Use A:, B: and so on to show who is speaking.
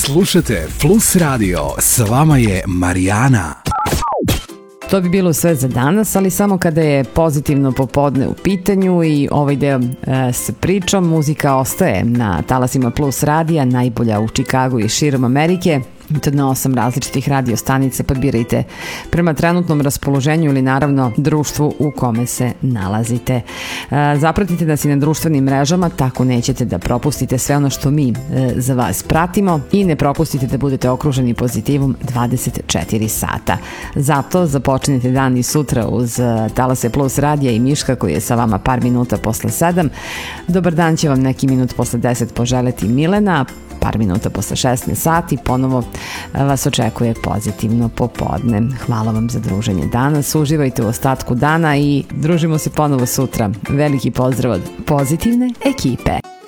A: Slušate Plus Radio, s vama je Marijana.
B: To bi bilo sve za danas, ali samo kada je pozitivno popodne u pitanju i ovaj deo s pričom. Muzika ostaje na talasima Plus radija, najbolja u Čikagu i širom Amerike. To na 8 različitih radio stanica, pa birajte prema trenutnom raspoloženju ili naravno društvu u kome se nalazite. Zapratite nas i na društvenim mrežama, tako nećete da propustite sve ono što mi za vas pratimo i ne propustite da budete okruženi pozitivom 24 sata. Zato započnite dan i sutra uz Talase Plus radija i Miška koji je sa vama par minuta posle 7. Dobar dan će vam neki minut posle 10 poželeti Milena, par minuta posle 16 sati ponovo vas očekuje pozitivno popodne. Hvala vam za druženje danas, uživajte u ostatku dana i družimo se ponovo sutra. Veliki pozdrav od pozitivne ekipe.